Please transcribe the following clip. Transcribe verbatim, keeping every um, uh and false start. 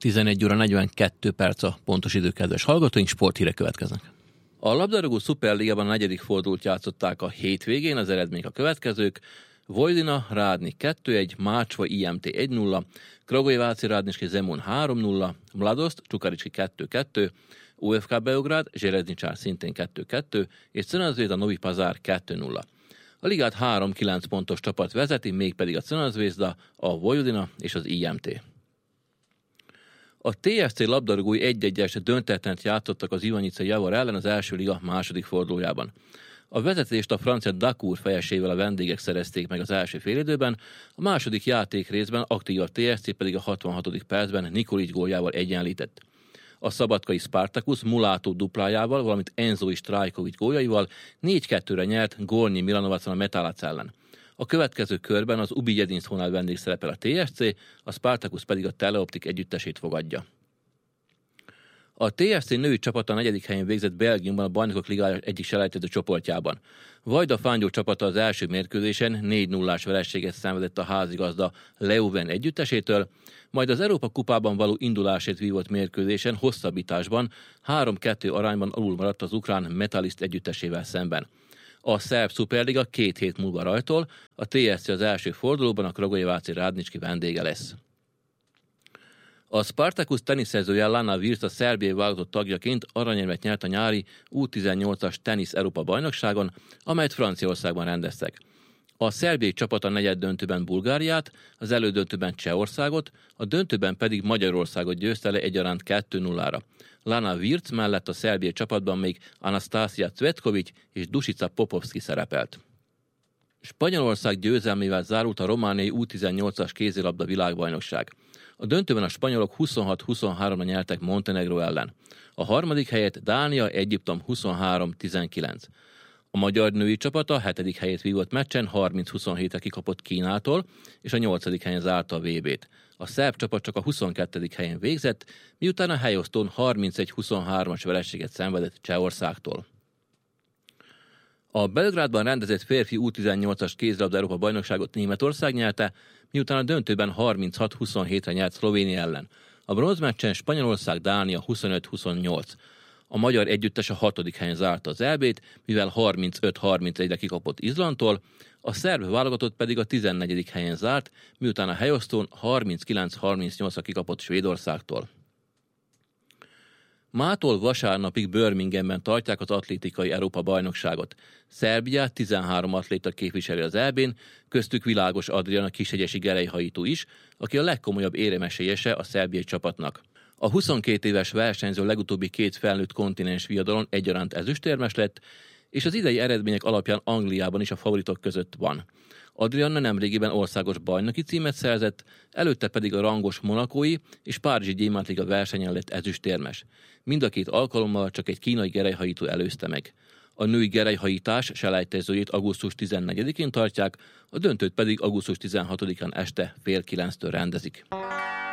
tizenegy óra negyvenkettő perc a pontos idő, kedves hallgatóink, sporthírek következnek. A labdarúgó szuperligában a negyedik fordulót játszották a hétvégén, az eredmények a következők: Vojvodina Rádni kettő egy, Mácsva i em té egy nulla, Kragujeváci Rádnički Zemun három nulla, Mladost Čukarički kettő kettő, o ef ká Beograd Železničar szintén kettő kettő, és Crvena Zvezda Novi Pazar kettő nulla. A ligát három kilenc pontos csapat vezeti, mégpedig a Crvena Zvezda, a Vojvodina és az i em té. A té ef cé labdarúgói egy egyes döntetlent játszottak az Ivanyice Javor ellen az első liga második fordulójában. A vezetést a francia Dacour fejesével a vendégek szerezték meg az első félidőben, a második játék részben aktív a té ef cé pedig a hatvanhatodik percben Nikolic góljával egyenlített. A szabadkai Spartacus Mulátó duplájával, valamint Enzo Strajkovic góljaival négy kettőre nyert Gornyi Milanovacon a Metalac ellen. A következő körben az Ubi Jedinszónál vendég szerepel a té ef cé, a Spartacus pedig a Teleoptik együttesét fogadja. A té ef cé női csapata a negyedik helyen végzett Belgiumban a Bajnokok Ligája egyik selejtező csoportjában. Vajda Fángyó csapata az első mérkőzésen négy nullás vereséget szenvedett a házigazda Leuven együttesétől, majd az Európa kupában való indulásért vívott mérkőzésen hosszabbításban három kettő arányban alul maradt az ukrán Metalist együttesével szemben. A szerb szuperliga két hét múlva rajtol, a té ef cé az első fordulóban a Kragujeváci Rádnički vendége lesz. A Spartacus teniszezője Lana Virz a szerbiai válogatott tagjaként aranyérmet nyert a nyári U tizennyolcas tenisz Európa bajnokságon, amelyet Franciaországban rendeztek. A szerbiai csapat a negyeddöntőben Bulgáriát, az elődöntőben Csehországot, a döntőben pedig Magyarországot győzte le egyaránt kettő nullára. Lana Virz mellett a szerbiai csapatban még Anastasia Cvetkovic és Dušica Popovski szerepelt. Spanyolország győzelmével zárult a romániai U tizennyolcas kézilabda világbajnokság. A döntőben a spanyolok huszonhat huszonháromra nyertek Montenegro ellen. A harmadik helyet Dánia, Egyiptom huszonhárom tizenkilenc. A magyar női csapata a hetedik helyét vívott meccsen harminc huszonhétre kikapott Kínától, és a nyolcadik helyen zárta a vé bét. A szerb csapat csak a huszonkettedik helyen végzett, miután a helyosztón harmincegy huszonhármas vereséget szenvedett Csehországtól. A Belgrádban rendezett férfi U tizennyolcas kézilabda Európa bajnokságot Németország nyerte, miután a döntőben harminchat huszonhétre nyert Szlovénia ellen. A bronzmeccsen Spanyolország Dánia huszonöt huszonnyolc. A magyar együttes a hatodik helyen zárta az é bét, mivel harmincöt harmincegyre kikapott Izlandtól, a szerb válogatott pedig a tizennegyedik helyen zárt, miután a helyosztón harminckilenc harmincnyolcra kikapott Svédországtól. Mától vasárnapig Birminghamben tartják az atlétikai Európa-bajnokságot. Szerbiát tizenhárom atléta képviseli az é bén, köztük Világos Adrián, a kishegyesi gerelyhajító is, aki a legkomolyabb éremesélyese a szerbiai csapatnak. A huszonkét éves versenyző legutóbbi két felnőtt kontinens viadalon egyaránt ezüstérmes lett, és az idei eredmények alapján Angliában is a favoritok között van. Adrianna nemrégiben országos bajnoki címet szerzett, előtte pedig a rangos monakói és párizsi gyémántliga versenyen lett ezüstérmes. Mind a két alkalommal csak egy kínai gerelyhajító előzte meg. A női gerelyhajítás selejtezőjét augusztus tizennegyedikén tartják, a döntőt pedig augusztus tizenhatodikán este fél kilenctől rendezik.